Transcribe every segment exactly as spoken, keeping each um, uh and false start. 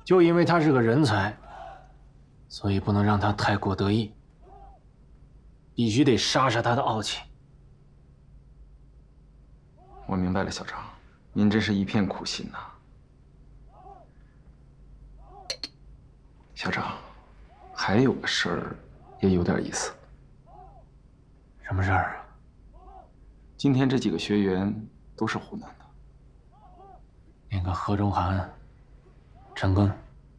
就因为他是个人才，所以不能让他太过得意，必须得杀杀他的傲气。 我明白了，校长，您真是一片苦心呐。校长，还有个事儿，也有点意思。 什么事儿啊？ 今天这几个学员都是湖南的。 那个何中涵、陈庚，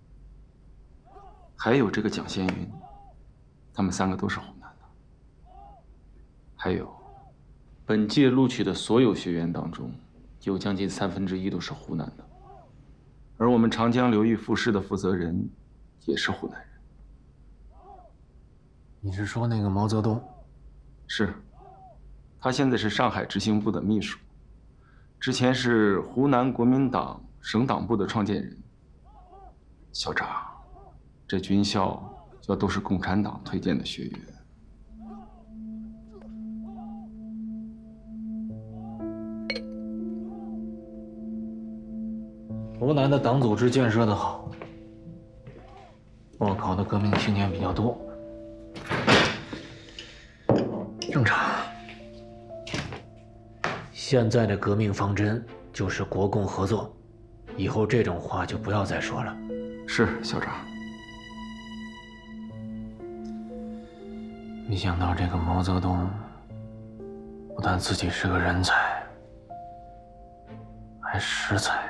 还有这个蒋先云，他们三个都是湖南的。还有，本届录取的所有学员当中，有将近三分之一都是湖南的。而我们长江流域复试的负责人，也是湖南人。 你是说那个毛泽东？ 是，他现在是上海执行部的秘书，之前是湖南国民党省党部的创建人。校长，这军校要都是共产党推荐的学员。 湖南的党组织建设的好，报考的革命青年比较多，正常。现在的革命方针就是国共合作，以后这种话就不要再说了。 是，校长。 没想到这个毛泽东，不但自己是个人才，还识才。